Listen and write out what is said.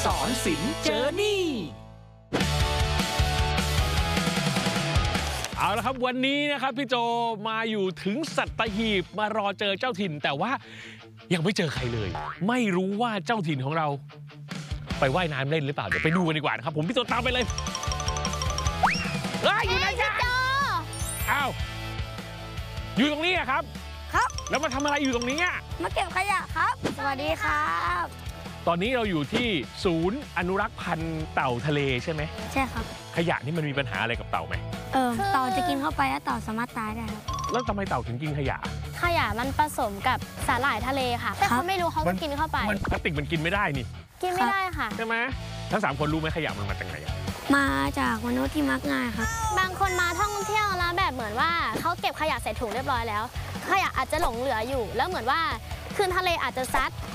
สอนศิลป์เจอร์นี่เอาละครับวันนี้นะครับพี่โจมาอยู่ถึงสัตหีบมารอเจอเจ้าถิ่นแต่ว่ายังไม่เจอใครเลยไม่รู้ว่าเจ้าถิ่นของเราไปว่ายน้ำเล่นหรือเปล่าเดี๋ยวไปดูกันดีกว่านะครับผมพี่โจตามไปเลยเฮ้ยอยู่ไหนกันอ้าวอยู่ตรงนี้อะครับครับแล้วมาทำอะไรอยู่ตรงนี้อะมาเก็บขยะครับสวัสดีครับตอนนี้เราอยู่ที่ศูนย์อนุรักษ์พันธุ์เต่าทะเลใช่ไหมใช่ครับขยะนี่มันมีปัญหาอะไรกับเต่าไหมเต่าจะกินเข้าไปแล้วเต่าสามารถตายได้ครับแล้วทำไมเต่าถึงกินขยะมันผสมกับสาหร่ายทะเลค่ะแต่เขาไม่รู้เขาก็กินเข้าไปมันพลาสติกมันกินไม่ได้นี่กินไม่ได้ค่ะใช่ไหมทั้ง3คนรู้ไหมขยะมันมาจากไหนมาจากมนุษย์ที่มักง่ายครับบางคนมาท่องเที่ยวแล้วแบบเหมือนว่าเขาเก็บขยะใส่ถุงเรียบร้อยแล้วขยะอาจจะหลงเหลืออยู่แล้วเหมือนว่าคืนทะเลอาจจะซัด